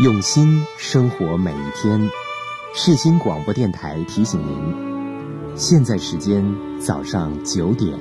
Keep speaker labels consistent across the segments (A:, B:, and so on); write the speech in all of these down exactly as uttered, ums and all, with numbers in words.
A: 用心生活每一天。世新广播电台提醒您，现在时间早上九点。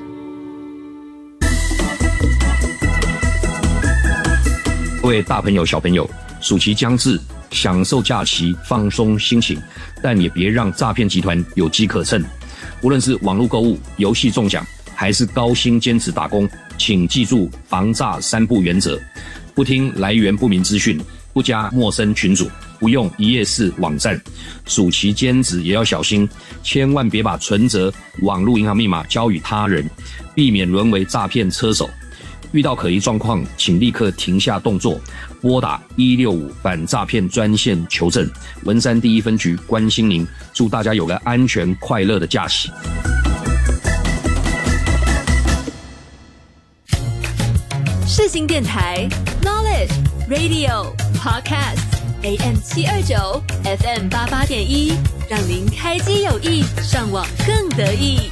B: 各位大朋友小朋友，暑期将至，享受假期，放松心情，但也别让诈骗集团有机可乘。无论是网络购物、游戏中奖，还是高薪兼职打工，请记住防诈三不原则：不听来源不明资讯，不加陌生群组，不用一页式网站。暑期兼职也要小心，千万别把存折、网络银行密码交予他人，避免沦为诈骗车手。遇到可疑状况，请立刻停下动作，拨打一六五反诈骗专线求证。文山第一分局关心您，祝大家有个安全快乐的假期。
C: 世新电台 Knowledge Radio Podcast A M 七二九 F M 八八点一，让您开机有益，上网更得意。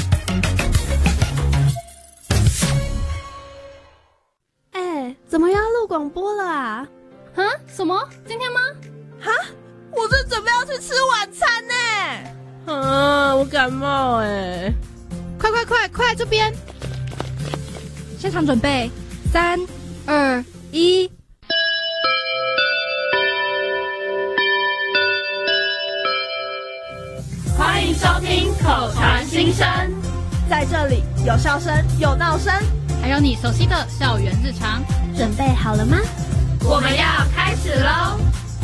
D: 怎么要录广播了啊？
E: 啊？什么？今天吗？
D: 哈？我这准备要去吃晚餐呢。啊，我感冒哎！
E: 快快快，快来这边！现场准备，三、二、一。
F: 欢迎收听口传心声，
D: 在这里有笑声，有闹声，
E: 还有你熟悉的校园日常。
D: 准备好了吗？
F: 我们要开始喽！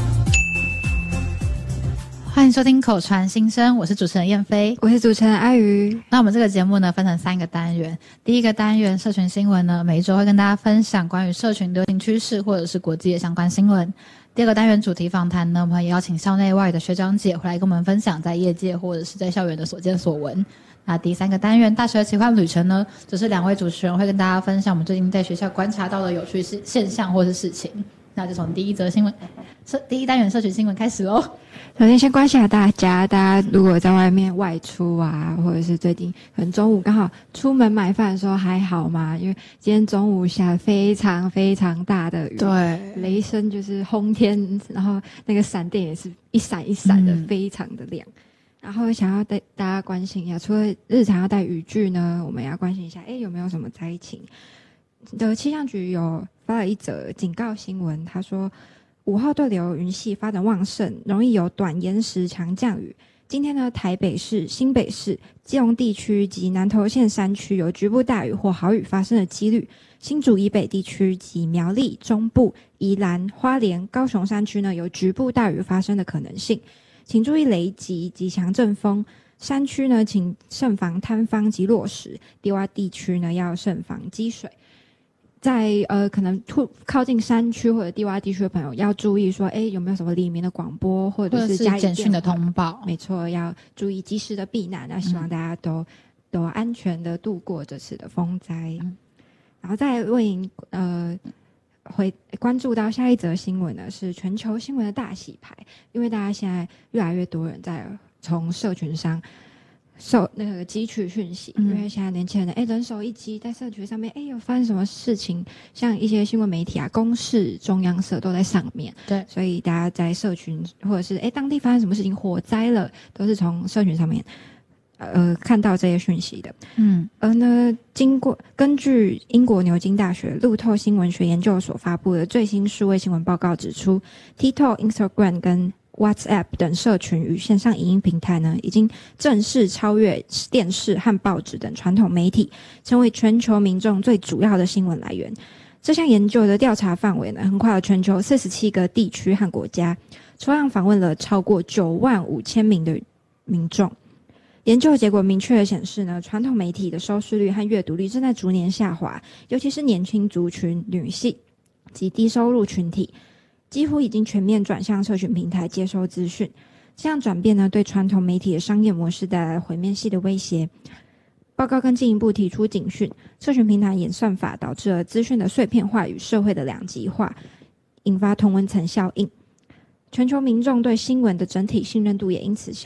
E: 欢迎收听口传心声，我是主持人燕飞，
G: 我是主持人阿瑜。
E: 那我们这个节目呢，分成三个单元。第一个单元社群新闻呢，每一周会跟大家分享关于社群流行趋势或者是国际的相关新闻。第二个单元主题访谈呢，我们也邀请校内外的学长姐回来跟我们分享在业界或者是在校园的所见所闻。那第三个单元大学的奇幻旅程呢，则是两位主持人会跟大家分享我们最近在学校观察到的有趣现象或是事情。那就从第一则新闻，第一单元社群新闻开始咯。
G: 首先先关心下大家，大家如果在外面外出啊，或者是最近可能中午刚好出门买饭的时候还好吗？因为今天中午下非常非常大的雨，
E: 对，
G: 雷声就是轰天，然后那个闪电也是一闪一闪的，非常的亮。嗯，然后想要带大家关心一下，除了日常要带雨具呢，我们也要关心一下，哎，有没有什么灾情？的气象局有发了一则警告新闻，他说五号对流云系发展旺盛，容易有短延时强降雨。今天呢，台北市、新北市、基隆地区及南投县山区有局部大雨或豪雨发生的几率。新竹以北地区及苗栗、中部、宜兰、花莲、高雄山区呢，有局部大雨发生的可能性。请注意雷击及强阵风，山区呢，请慎防坍方及落石；低洼地区呢，要慎防积水。在呃，可能靠近山区或者低洼地区的朋友要注意说，哎，有没有什么黎明的广播或者是加以
E: 简讯的通报？
G: 没错，要注意及时的避难。那希望大家都、嗯、都安全的度过这次的风灾。嗯、然后再为呃。回关注到下一则新闻呢，是全球新闻的大洗牌，因为大家现在越来越多人在从社群上受那个汲取讯息，嗯、因为现在年轻人哎人手一机，在社群上面哎有发生什么事情，像一些新闻媒体啊、公视、中央社都在上面，
E: 对，
G: 所以大家在社群或者是哎当地发生什么事情，火灾了，都是从社群上面。呃，看到这些讯息的，嗯，而呢，经过根据英国牛津大学路透新闻学研究所发布的最新数位新闻报告指出 ，TikTok、Instagram 跟 WhatsApp 等社群与线上影音平台呢，已经正式超越电视和报纸等传统媒体，成为全球民众最主要的新闻来源。这项研究的调查范围呢，横跨了全球四十七个地区和国家，抽样访问了超过九万五千名的民众。研究结果明确地显示呢，传统媒体的收视率和阅读率正在逐年下滑，尤其是年轻族群、女性及低收入群体，几乎已经全面转向社群平台接收资讯。这样转变呢，对传统媒体的商业模式带来毁灭性的威胁。报告更进一步提出警讯，社群平台演算法导致了资讯的碎片化与社会的两极化，引发同温层效应。全球民众对新闻的整体信任度也因此下